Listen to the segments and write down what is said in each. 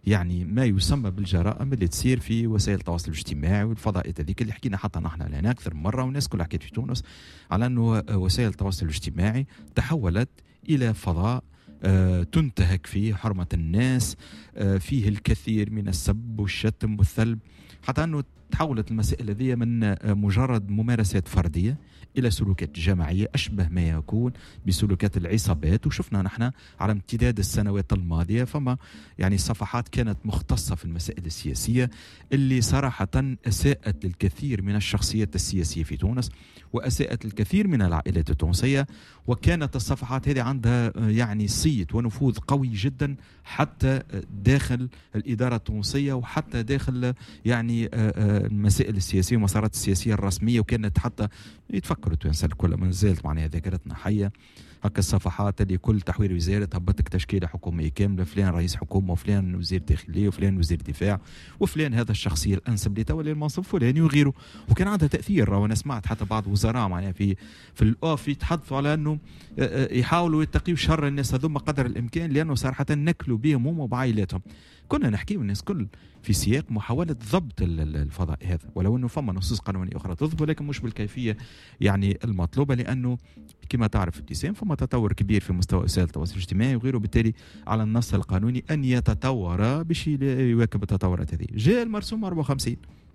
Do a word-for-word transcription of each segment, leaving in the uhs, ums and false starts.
يعني ما يسمى بالجرائم اللي تصير في وسائل التواصل الاجتماعي والفضائيات هذيك اللي حكينا حتى نحن لنا اكثر من مره، والناس كلها حكيت في تونس على انه وسائل التواصل الاجتماعي تحولت الى فضاء آه تنتهك فيه حرمه الناس، آه فيه الكثير من السب والشتم والثلب، حتى انه تحولت المسائل هذه من مجرد ممارسات فرديه الى سلوكات جماعيه اشبه ما يكون بسلوكات العصابات. وشفنا نحن على امتداد السنوات الماضيه فما يعني صفحات كانت مختصه في المسائل السياسيه اللي صراحه اساءت للكثير من الشخصيات السياسيه في تونس واساءت الكثير من العائلات التونسيه، وكانت الصفحات هذه عندها يعني صيت ونفوذ قوي جدا حتى داخل الاداره التونسيه وحتى داخل يعني المسائل السياسيه والمسارات السياسيه الرسميه، وكانت حتى يتفكروا التوانسه الكل ما زالت معناها ذاكرتنا حيه هكا الصفحات اللي كل تحوير وزاره هبطك تشكيله حكوميه كامله، فلان رئيس حكومه وفلان وزير داخليه وفلان وزير دفاع وفلان هذا الشخصيه الانسب لتولي المنصب فلاني وغيره، وكان عندها تاثير. وانا سمعت حتى بعض وزراء معناها في في الاوف يتحدثوا على انه يحاولوا يتقيوا شر الناس هذوما قدر الامكان لانه صراحه نكلوا بهم هم وبعائلاتهم. كنا نحكي والناس كل في سياق محاولة ضبط الفضاء هذا، ولو أنه فما نصوص قانونية أخرى تضبط ولكن مش بالكيفية يعني المطلوبة، لأنه كما تعرف ابتسام فما تطور كبير في مستوى وسائل التواصل الاجتماعي وغيره، بالتالي على النص القانوني أن يتطور باش يواكب التطورات هذه. جاء المرسوم أربعة وخمسين،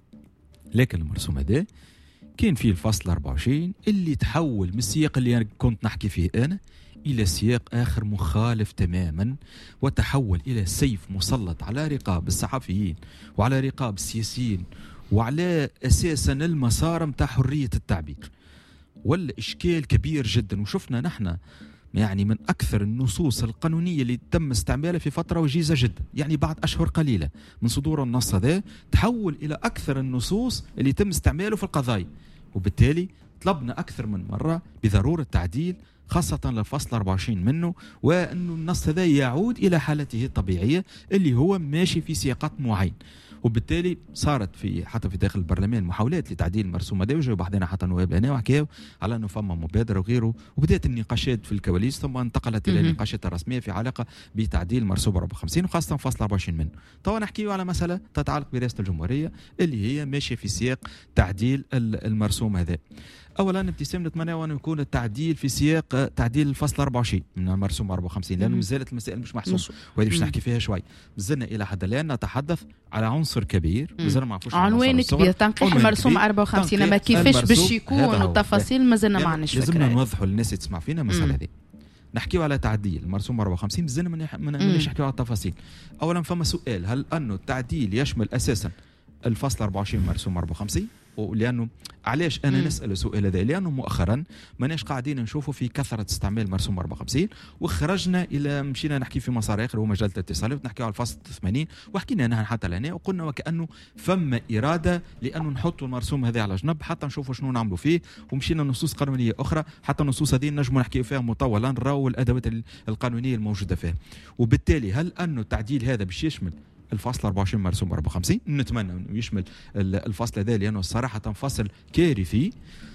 لكن المرسوم هذا كان فيه الفصل أربعة وعشرين اللي تحول من السياق اللي أنا كنت نحكي فيه أنا إلى سياق آخر مخالف تماما، وتحول إلى سيف مسلط على رقاب الصحفيين وعلى رقاب السياسيين وعلى أساسا المسار متاع حرية التعبير، ولا إشكال كبير جدا. وشفنا نحن يعني من أكثر النصوص القانونية اللي تم استعمالها في فترة وجيزة جدا، يعني بعد أشهر قليلة من صدور النص هذا تحول إلى أكثر النصوص اللي تم استعماله في القضايا، وبالتالي طلبنا أكثر من مرة بضرورة تعديل خاصة للفصل أربعة وعشرين منه، وأن النص هذا يعود إلى حالته الطبيعية اللي هو ماشي في سياقات معين. وبالتالي صارت في حتى في داخل البرلمان محاولات لتعديل المرسوم هذا، وجاوا بعضنا حتى نواب هنا وحكاوا على انه فما مبادره وغيره، وبدات النقاشات في الكواليس ثم انتقلت الى النقاشات الرسميه في علاقه بتعديل مرسوم أربعة وخمسين وخاصه فصل أربعة وعشرين منه. طبعا نحكيوا على مساله تتعلق برئاسه الجمهوريه اللي هي ماشيه في سياق تعديل المرسوم هذا. اولا ابتسام نتمنى ان يكون التعديل في سياق تعديل الفصل أربعة وعشرين من المرسوم أربعة وخمسين، لانه مازالت المسائل مش محسومه وهذه باش نحكي فيها شوي. مازلنا الى حد الان نتحدث على عنصر كبير، مازلنا ما نعرفوش عنوان كبير تنقيح المرسوم أربعة وخمسين، ما كيفاش باش يكون التفاصيل مازلنا ما عندناش فكره. لازمنا نوضحوا للناس اللي تسمع فينا المساله هذه. نحكيو على تعديل المرسوم أربعة وخمسين مازلنا ما نحكيو على التفاصيل. اولا فما سؤال، هل انه التعديل يشمل اساسا الفصل أربعة وعشرين مرسوم أربعة وخمسين؟ ولانه علاش انا مم. نسال السؤال هذا؟ لانه مؤخرا ماناش قاعدين نشوفوا في كثره استعمال مرسوم أربعة وخمسين، وخرجنا الى مشينا نحكي في مسار اخر هو مجال الاتصالات، ونحكيو على الفصل ثمانين، وحكينا نحن حتى لهنا وقلنا وكانه فما اراده لانه نحطوا المرسوم هذا على جنب حتى نشوفوا شنو نعملوا فيه، ومشينا نصوص قانونيه اخرى حتى النصوص هذه نجموا نحكيو فيها مطولا نراو الادوات القانونيه الموجوده فيها. وبالتالي هل انه التعديل هذا باش يشمل الفصل أربعة وعشرين مرسوم أربعة وخمسين؟ نتمنى انه يشمل الفصل هذا لانه الصراحه فصل كارثي.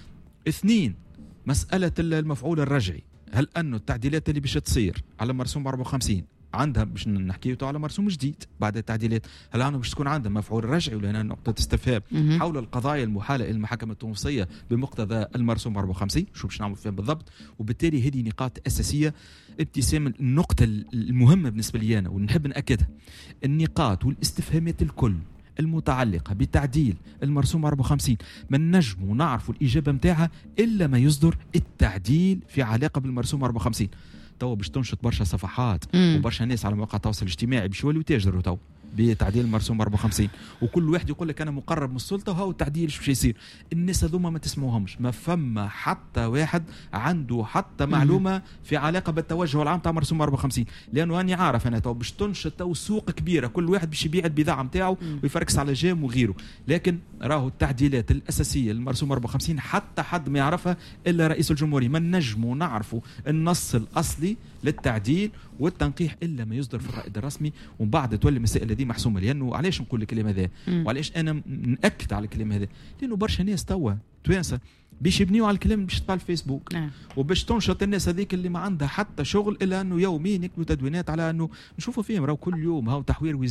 اثنين، مساله المفعول الرجعي، هل انه التعديلات اللي باش تصير على مرسوم أربعة وخمسين عندها باش نحكيو على مرسوم جديد بعد التعديلات، هل عندها باش تكون عندها مفعول رجعي ولا هنا نقطه استفهام حول القضايا المحاله الى المحاكم التونسيه بمقتضى المرسوم أربعة وخمسين؟ شو باش نعمل فيها بالضبط؟ وبالتالي هذه نقاط اساسيه. ابتسام النقطه المهمه بالنسبه لي انا ونحب ناكدها، النقاط والاستفهامات الكل المتعلقة بتعديل المرسوم أربعة وخمسين ما نجموا نعرفوا الإجابة متاعها إلا ما يصدر التعديل في علاقة بالمرسوم أربعة وخمسين. تو باش تنشط برشا صفحات مم. وبرشا ناس على مواقع التواصل الاجتماعي باش يوليو يتاجروا تو بتعديل المرسوم أربعة وخمسين، وكل واحد يقول لك انا مقرب من السلطه وهو التعديل باش يصير. الناس هذوما ما تسمعوهمش، ما فما حتى واحد عنده حتى معلومه في علاقه بالتوجه العام تاع مرسوم أربعة وخمسين، لانه اني عارف انا تو باش تنشط تو سوق كبيره كل واحد باش يبيع البضاعه نتاعو ويفركس على جام وغيره، لكن راهو التعديلات الاساسيه للمرسوم أربعة وخمسين حتى حد ما يعرفها الا رئيس الجمهوريه. ما نجموا نعرفوا النص الاصلي للتعديل والتنقيح الا ما يصدر في الرائد الرسمي، ومن بعد تولي المسائل هذه محسومه. لانه علاش نقول الكلام هذا وعلاش انا ناكد على الكلام هذا؟ لانه برشا ناس توا توانسه باش يبنيوا على الكلام باش تطلع الفيسبوك نعم. وباش تنشط الناس هذيك اللي ما عندها حتى شغل الا انه يوميا يكتبوا تدوينات على انه نشوفوا فيهم راهو كل يوم هاو تحوير